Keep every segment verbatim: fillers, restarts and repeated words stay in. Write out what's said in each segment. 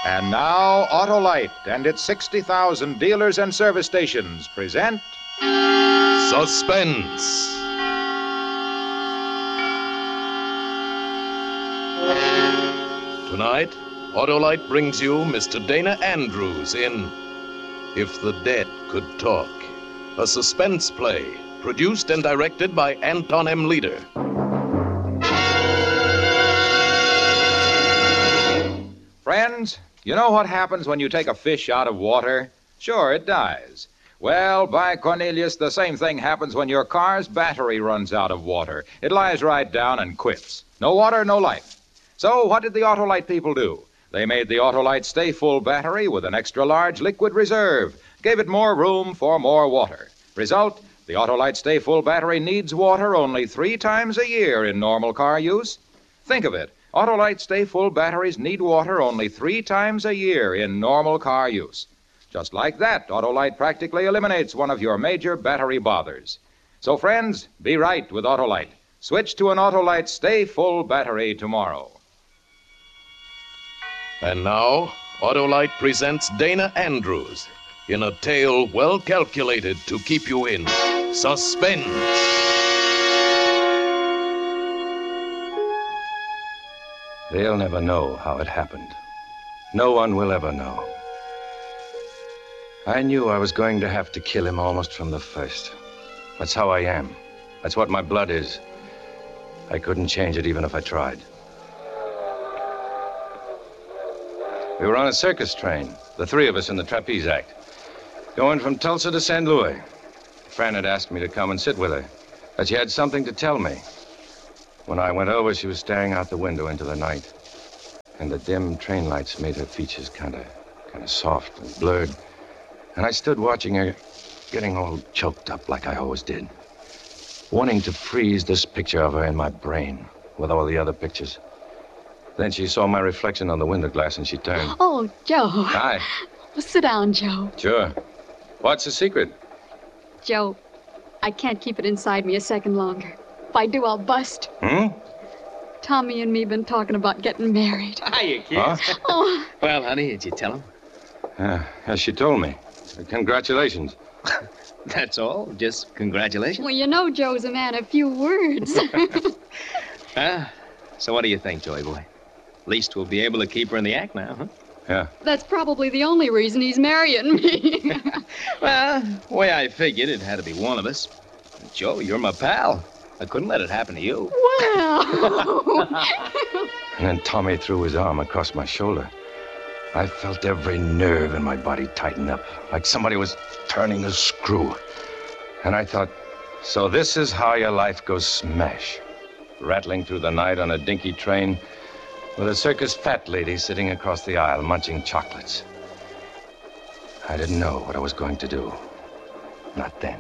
And now, Autolite and its sixty thousand dealers and service stations present... Suspense. Tonight, Autolite brings you Mister Dana Andrews in If the Dead Could Talk, a suspense play produced and directed by Anton M. Leader. Friends, you know what happens when you take a fish out of water? Sure, it dies. Well, by Cornelius, the same thing happens when your car's battery runs out of water. It lies right down and quits. No water, no life. So what did the Autolite people do? They made the Autolite Stay Full battery with an extra large liquid reserve, gave it more room for more water. Result, the Autolite Stay Full battery needs water only three times a year in normal car use. Think of it. Autolite Stay Full batteries need water only three times a year in normal car use. Just like that, Autolite practically eliminates one of your major battery bothers. So, friends, be right with Autolite. Switch to an Autolite Stay Full battery tomorrow. And now, Autolite presents Dana Andrews in a tale well calculated to keep you in suspense. They'll never know how it happened. No one will ever know. I knew I was going to have to kill him almost from the first. That's how I am. That's what my blood is. I couldn't change it even if I tried. We were on a circus train, the three of us in the Trapeze Act, going from Tulsa to Saint Louis. Fran had asked me to come and sit with her, but she had something to tell me. When I went over, she was staring out the window into the night, and the dim train lights made her features kind of kind of soft and blurred. And I stood watching her, getting all choked up like I always did, wanting to freeze this picture of her in my brain with all the other pictures. Then she saw my reflection on the window glass, and she turned. Oh, Joe. Hi. Well, sit down, Joe. Sure. What's the secret? Joe, I can't keep it inside me a second longer. If I do, I'll bust. Hmm? Tommy and me been talking about getting married. Hiya, kids. Huh? Oh, Well, honey, did you tell him? Uh, as she told me. Congratulations. That's all. Just congratulations. well, you know Joe's a man of few words. Ah, so what do you think, Joey boy? At least we'll be able to keep her in the act now, huh? Yeah. That's probably the only reason he's marrying me. Well, the way I figured, it had to be one of us. Joe, you're my pal. I couldn't let it happen to you. Well. And then Tommy threw his arm across my shoulder. I felt every nerve in my body tighten up, like somebody was turning a screw. And I thought, so this is how your life goes smash. Rattling through the night on a dinky train with a circus fat lady sitting across the aisle munching chocolates. I didn't know what I was going to do. Not then.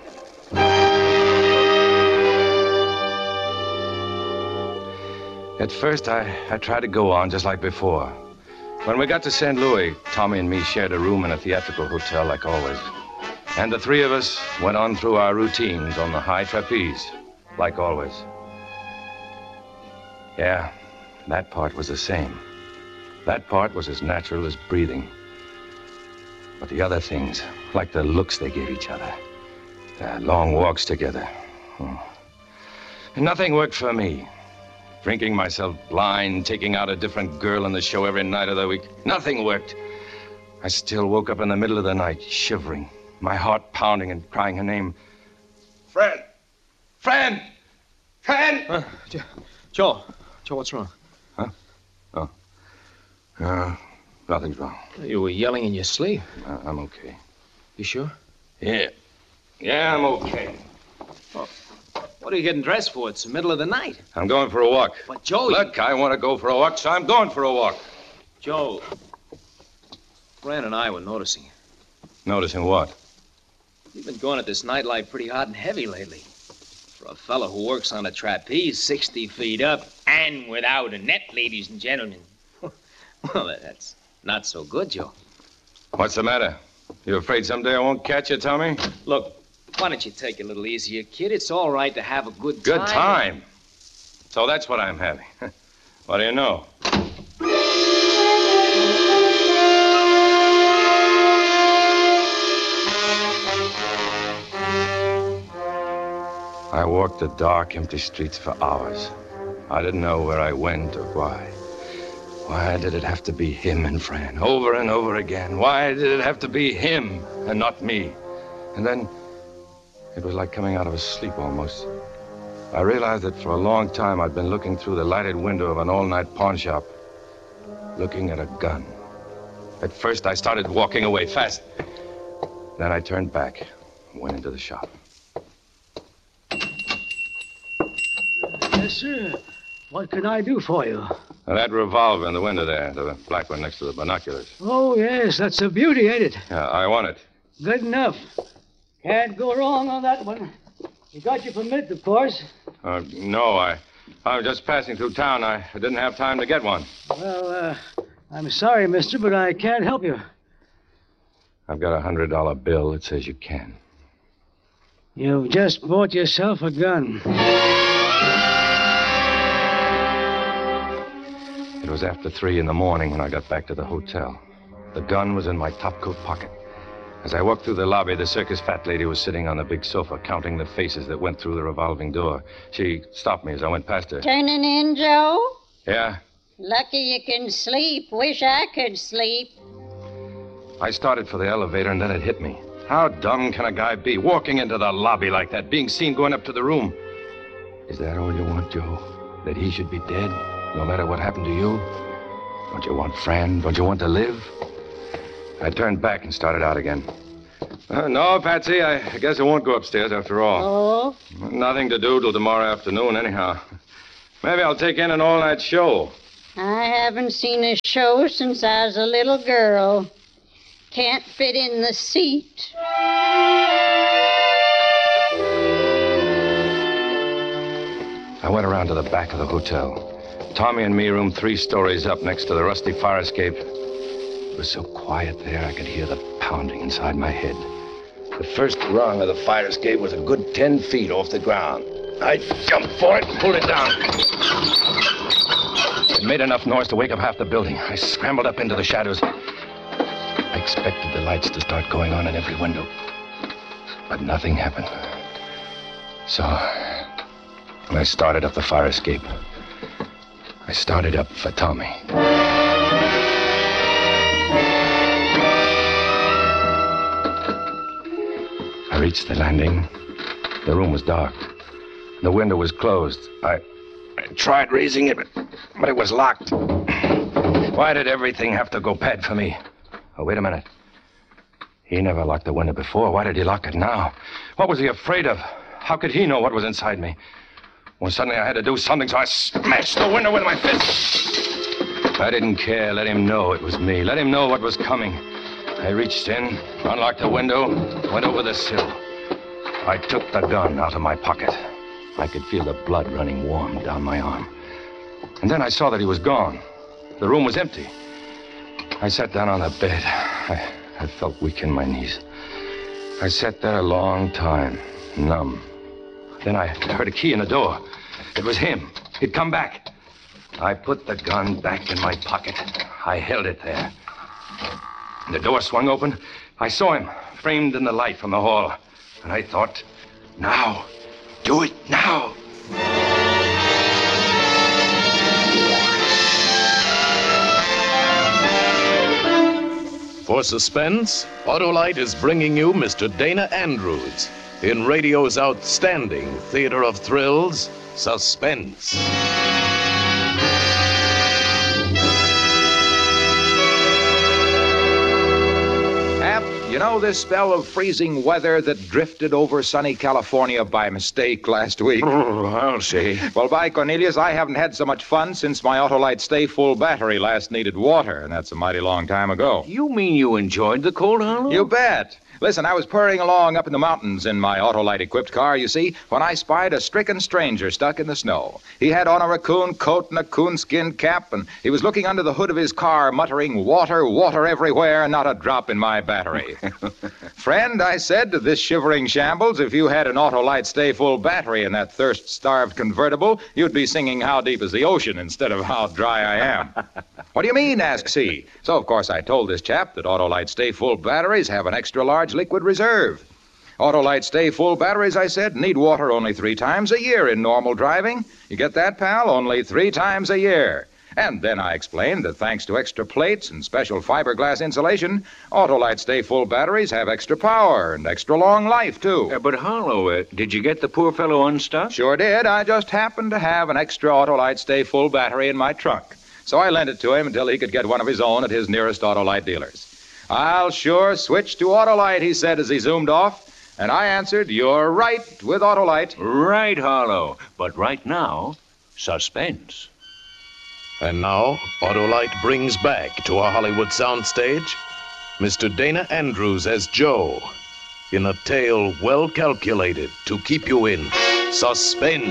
At first, I, I tried to go on just like before. When we got to Saint Louis, Tommy and me shared a room in a theatrical hotel like always. And the three of us went on through our routines on the high trapeze, like always. Yeah, that part was the same. That part was as natural as breathing. But the other things, like the looks they gave each other, the long walks together, oh. Nothing worked for me. Drinking myself blind, taking out a different girl in the show every night of the week. Nothing worked. I still woke up in the middle of the night, shivering, my heart pounding and crying her name. Fran! Fran! Fran! Uh, Jo- Joe. Joe, what's wrong? Huh? Oh. Uh, nothing's wrong. You were yelling in your sleep. Uh, I'm okay. You sure? Yeah. Yeah, I'm okay. What are you getting dressed for? It's the middle of the night. I'm going for a walk. But, Joe... you- Look, I want to go for a walk, so I'm going for a walk. Joe... Fran and I were noticing you. Noticing what? You've been going at this nightlife pretty hot and heavy lately. For a fellow who works on a trapeze sixty feet up and without a net, ladies and gentlemen. Well, that's not so good, Joe. What's the matter? You afraid someday I won't catch you, Tommy? Look, why don't you take it a little easier, kid? It's all right to have a good time. Good time. So that's what I'm having. What do you know? walked the dark, empty streets for hours. I didn't know where I went or why. Why did it have to be him and Fran, over and over again? Why did it have to be him and not me? And then, it was like coming out of a sleep almost. I realized that for a long time I'd been looking through the lighted window of an all-night pawn shop, looking at a gun. At first, I started walking away fast. Then I turned back and went into the shop. Yes, sir. What can I do for you? Now, that revolver in the window there, the black one next to the binoculars. Oh, yes, that's a beauty, ain't it? Yeah, I want it. Good enough. Can't go wrong on that one. You got your permit, of course. Uh, no, I, I was just passing through town. I didn't have time to get one. Well, uh, I'm sorry, mister, but I can't help you. I've got a hundred dollar bill that says you can. You've just bought yourself a gun. It was after three in the morning when I got back to the hotel. The gun was in my topcoat pocket. As I walked through the lobby, the circus fat lady was sitting on the big sofa, counting the faces that went through the revolving door. She stopped me as I went past her. Turning in, Joe? Yeah? Lucky you can sleep. Wish I could sleep. I started for the elevator, and then it hit me. How dumb can a guy be, walking into the lobby like that, being seen going up to the room? Is that all you want, Joe? That he should be dead, no matter what happened to you? Don't you want Fran? Don't you want to live? I turned back and started out again. Uh, no, Patsy, I guess I won't go upstairs after all. Oh? Nothing to do till tomorrow afternoon, anyhow. Maybe I'll take in an all-night show. I haven't seen a show since I was a little girl. Can't fit in the seat. I went around to the back of the hotel. Tommy and me roomed three stories up next to the rusty fire escape. It was so quiet there, I could hear the pounding inside my head. The first rung of the fire escape was a good ten feet off the ground. I jumped for it and pulled it down. It made enough noise to wake up half the building. I scrambled up into the shadows. I expected the lights to start going on in every window. But nothing happened. So, I started up the fire escape. I started up for Tommy. I reached the landing. The room was dark. The window was closed. I, I tried raising it, but, but it was locked. Why did everything have to go bad for me? Oh, wait a minute. He never locked the window before. Why did he lock it now? What was he afraid of? How could he know what was inside me? Well, suddenly I had to do something, so I smashed the window with my fist. I didn't care. Let him know it was me. Let him know what was coming. I reached in, unlocked the window, went over the sill. I took the gun out of my pocket. I could feel the blood running warm down my arm. And then I saw that he was gone. The room was empty. I sat down on the bed. I, I felt weak in my knees. I sat there a long time, numb. Then I heard a key in the door. It was him. He'd come back. I put the gun back in my pocket. I held it there. The door swung open. I saw him, framed in the light from the hall. And I thought, now, do it now. For suspense, Autolite is bringing you Mister Dana Andrews in radio's outstanding theater of thrills, Suspense. You know this spell of freezing weather that drifted over sunny California by mistake last week? Oh, I'll see. Well, by Cornelius, I haven't had so much fun since my Autolite Stay Full battery last needed water, and that's a mighty long time ago. You mean you enjoyed the cold, Harlow? You bet. Listen, I was purring along up in the mountains in my Autolite-equipped car, you see, when I spied a stricken stranger stuck in the snow. He had on a raccoon coat and a coonskin cap, and he was looking under the hood of his car, muttering, "Water, water everywhere, not a drop in my battery." "Friend," I said to this shivering shambles, "if you had an Autolite Stay Full battery in that thirst-starved convertible, you'd be singing 'How Deep is the Ocean' instead of 'How Dry I Am.'" "What do you mean?" asks he. So, of course, I told this chap that Autolite Stay Full batteries have an extra-large liquid reserve. Autolite Stay Full batteries, I said, need water only three times a year in normal driving. You get that, pal? Only three times a year. And then I explained that thanks to extra plates and special fiberglass insulation, Autolite Stay Full batteries have extra power and extra long life, too. Uh, but, Harlow, uh, did you get the poor fellow unstuck? Sure did. I just happened to have an extra Autolite Stay Full battery in my trunk. So I lent it to him until he could get one of his own at his nearest Autolite dealers. I'll sure switch to Autolite, he said as he zoomed off. And I answered, you're right with Autolite. Right, Harlow. But right now, suspense. And now, Autolite brings back to our Hollywood soundstage Mister Dana Andrews as Joe in a tale well calculated to keep you in suspense.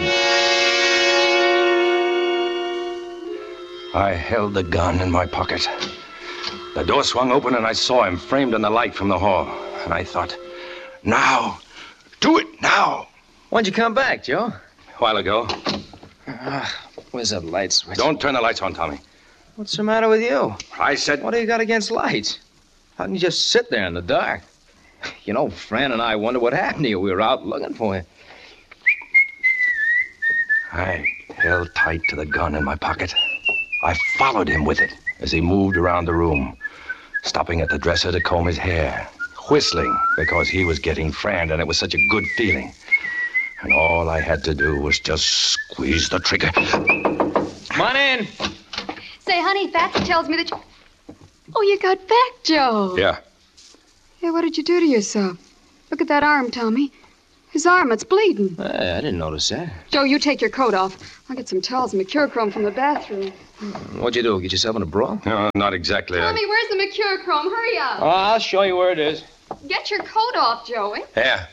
I held the gun in my pocket. The door swung open and I saw him framed in the light from the hall. And I thought, now, do it now. When'd you come back, Joe? A while ago. Uh, where's that light switch? Don't turn the lights on, Tommy. What's the matter with you? I said... What do you got against lights? How can you just sit there in the dark? You know, Fran and I wonder what happened to you. We were out looking for you. I held tight to the gun in my pocket. I followed him with it as he moved around the room, stopping at the dresser to comb his hair, whistling because he was getting Fran, and it was such a good feeling. And all I had to do was just squeeze the trigger. Come on in. Say, honey, Patsy tells me that you... Oh, you got back, Joe. Yeah. Hey, what did you do to yourself? Look at that arm, Tommy. His arm, it's bleeding. Hey, I didn't notice that. Joe, you take your coat off. I'll get some towels and mercurochrome from the bathroom. What'd you do? Get yourself in a brawl? No, not exactly. Tommy, where's the mercurochrome? Hurry up. Oh, I'll show you where it is. Get your coat off, Joey. Here.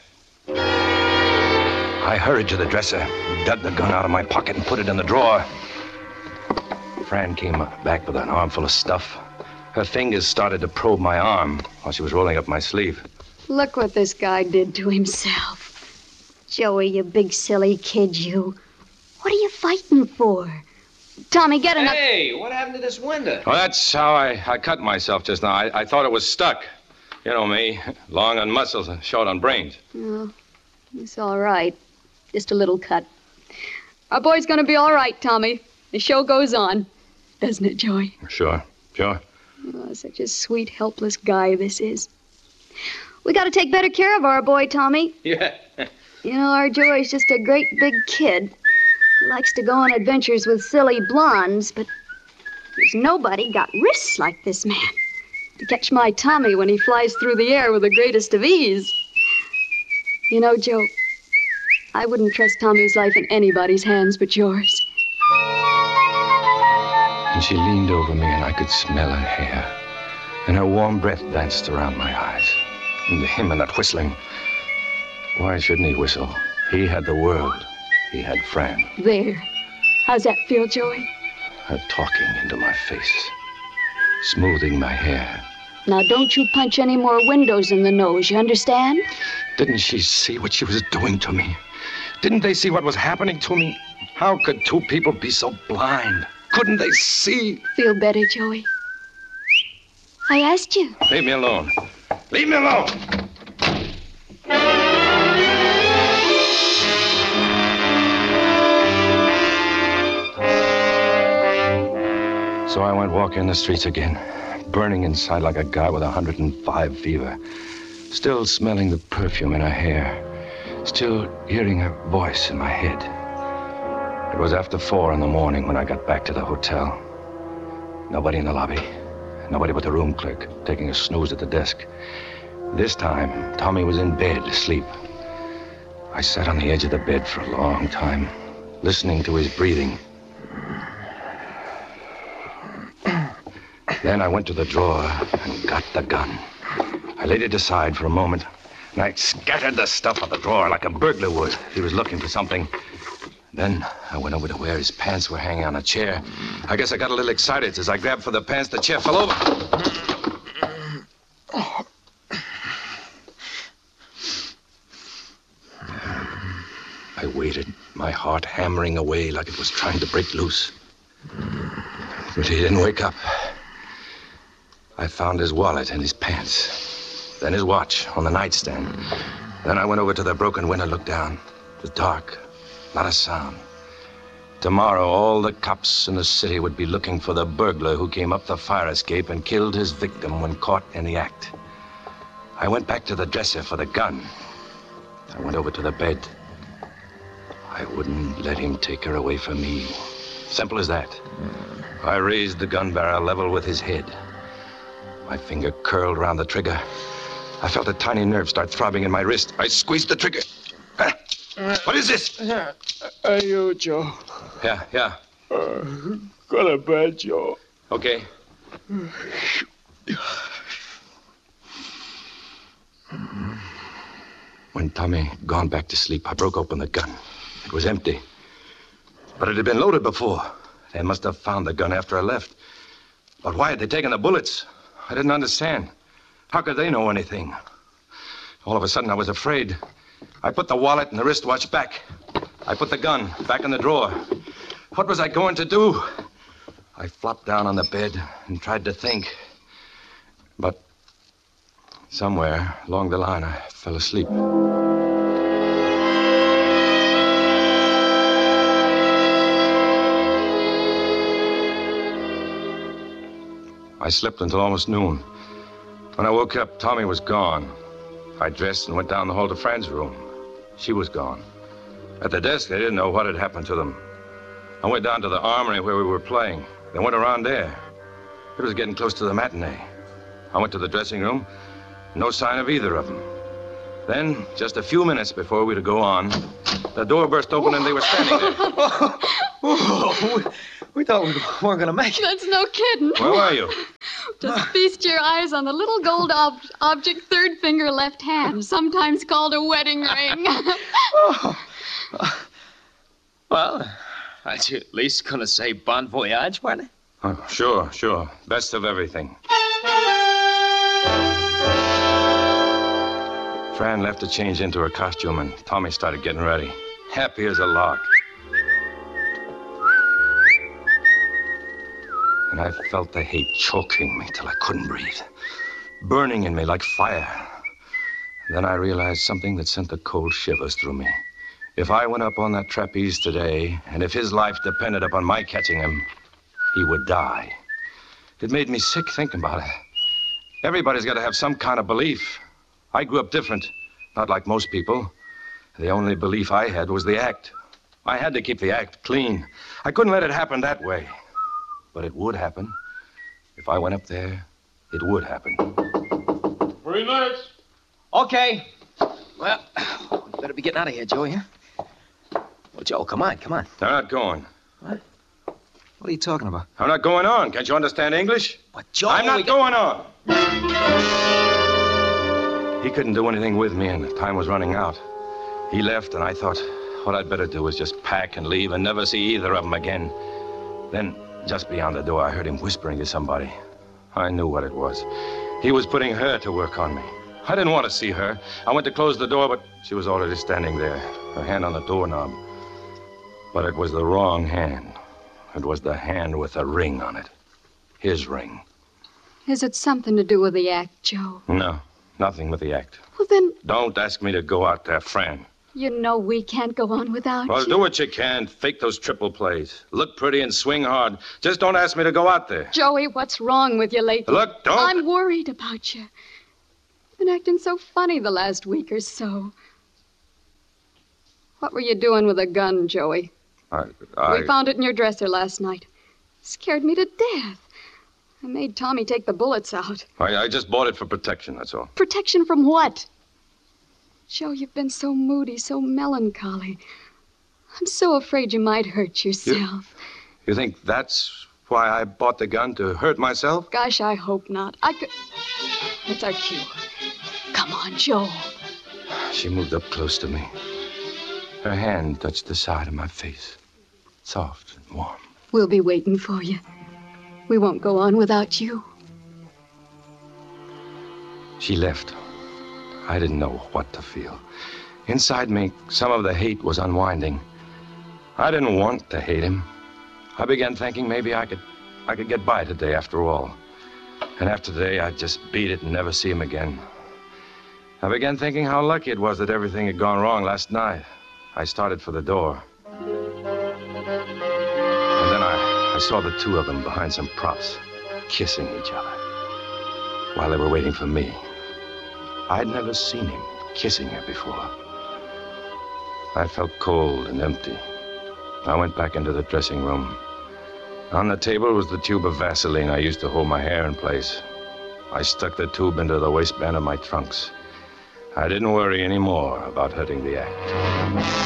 I hurried to the dresser, dug the gun out of my pocket, and put it in the drawer. Fran came back with an armful of stuff. Her fingers started to probe my arm while she was rolling up my sleeve. Look what this guy did to himself. Joey, you big silly kid, you. What are you fighting for? Tommy, get enough... Hey, what happened to this window? Well, that's how I, I cut myself just now. I, I thought it was stuck. You know me, long on muscles and short on brains. Oh, it's all right. Just a little cut. Our boy's gonna be all right, Tommy. The show goes on. Doesn't it, Joey? Sure, sure. Oh, such a sweet, helpless guy this is. We gotta take better care of our boy, Tommy. Yeah. You know, our Joey's just a great big kid. He likes to go on adventures with silly blondes, but there's nobody got wrists like this man to catch my Tommy when he flies through the air with the greatest of ease. You know, Joe, I wouldn't trust Tommy's life in anybody's hands but yours. And she leaned over me, and I could smell her hair. And her warm breath danced around my eyes. And him and that whistling. Why shouldn't he whistle? He had the world. He had Fran. There. How's that feel, Joey? Her talking into my face. Smoothing my hair. Now, don't you punch any more windows in the nose, you understand? Didn't she see what she was doing to me? Didn't they see what was happening to me? How could two people be so blind? Couldn't they see? Feel better, Joey? I asked you. Leave me alone. Leave me alone! So I went walking the streets again, burning inside like a guy with a hundred and five fever, still smelling the perfume in her hair, still hearing her voice in my head. It was after four in the morning when I got back to the hotel. Nobody in the lobby, nobody but the room clerk, taking a snooze at the desk. This time, Tommy was in bed, asleep. I sat on the edge of the bed for a long time, listening to his breathing. Then I went to the drawer and got the gun. I laid it aside for a moment, and I scattered the stuff out the drawer like a burglar would if he was looking for something. Then I went over to where his pants were hanging on a chair. I guess I got a little excited. As I grabbed for the pants, the chair fell over. I waited, my heart hammering away like it was trying to break loose. But he didn't wake up. I found his wallet in his pants, then his watch on the nightstand. Then I went over to the broken window, looked down. It was dark, not a sound. Tomorrow, all the cops in the city would be looking for the burglar who came up the fire escape and killed his victim when caught in the act. I went back to the dresser for the gun. I went over to the bed. I wouldn't let him take her away from me. Simple as that. I raised the gun barrel level with his head. My finger curled around the trigger. I felt a tiny nerve start throbbing in my wrist. I squeezed the trigger. Huh? What is this? Uh, uh, you, Joe. Yeah, yeah. Uh, got a bad, Joe. Okay. When Tommy gone back to sleep, I broke open the gun. It was empty. But it had been loaded before. They must have found the gun after I left. But why had they taken the bullets? I didn't understand. How could they know anything? All of a sudden, I was afraid. I put the wallet and the wristwatch back. I put the gun back in the drawer. What was I going to do? I flopped down on the bed and tried to think. But somewhere along the line, I fell asleep. I slept until almost noon. When I woke up, Tommy was gone. I dressed and went down the hall to Fran's room. She was gone. At the desk, they didn't know what had happened to them. I went down to the armory where we were playing. They went around there. It was getting close to the matinee. I went to the dressing room. No sign of either of them. Then, just a few minutes before we were to go on, the door burst open and they were standing there. Whoa, we thought we weren't going to make it. That's no kidding. Where were you? Just feast your eyes on the little gold ob- object, third finger, left hand, sometimes called a wedding ring. Oh. Well, aren't you at least going to say bon voyage, weren't you? Oh, sure, sure. Best of everything. Fran left to change into her costume, and Tommy started getting ready. Happy as a lark. And I felt the hate choking me till I couldn't breathe. Burning in me like fire. Then I realized something that sent the cold shivers through me. If I went up on that trapeze today, and if his life depended upon my catching him, he would die. It made me sick thinking about it. Everybody's got to have some kind of belief. I grew up different, not like most people. The only belief I had was the act. I had to keep the act clean. I couldn't let it happen that way. But it would happen. If I went up there, it would happen. Three minutes. Okay. Well, we better be getting out of here, Joey, huh? Well, Joe, come on, come on. They're not going. What? What are you talking about? I'm not going on. Can't you understand English? What, Joe? I'm not we going on. He couldn't do anything with me, and time was running out. He left, and I thought what I'd better do was just pack and leave and never see either of them again. Then, just beyond the door, I heard him whispering to somebody. I knew what it was. He was putting her to work on me. I didn't want to see her. I went to close the door, but she was already standing there, her hand on the doorknob. But it was the wrong hand. It was the hand with a ring on it. His ring. Is it something to do with the act, Joe? No, nothing with the act. Well, then, Don't ask me to go out there, Fran. you know we can't go on without Well, you. do what you can. Fake those triple plays. Look pretty and swing hard. Just don't ask me to go out there. Joey, what's wrong with you lately? Look, don't... I'm worried about you. You've been acting so funny the last week or so. What were you doing with a gun, Joey? I... I... We found it in your dresser last night. Scared me to death. I made Tommy take the bullets out. I, I just bought it for protection, that's all. Protection from what? Joe, you've been so moody, so melancholy. I'm so afraid you might hurt yourself. You think that's why I bought the gun, to hurt myself? Gosh, I hope not. I could... That's our cue. Come on, Joe. She moved up close to me. Her hand touched the side of my face. Soft and warm. We'll be waiting for you. We won't go on without you. She left. I didn't know what to feel. Inside me, some of the hate was unwinding. I didn't want to hate him. I began thinking maybe I could I could get by today after all. And after today, I'd just beat it and never see him again. I began thinking how lucky it was that everything had gone wrong last night. I started for the door. And then I, I saw the two of them behind some props, kissing each other, while they were waiting for me. I'd never seen him kissing her before. I felt cold and empty. I went back into the dressing room. On the table was the tube of Vaseline I used to hold my hair in place. I stuck the tube into the waistband of my trunks. I didn't worry anymore about hurting the act.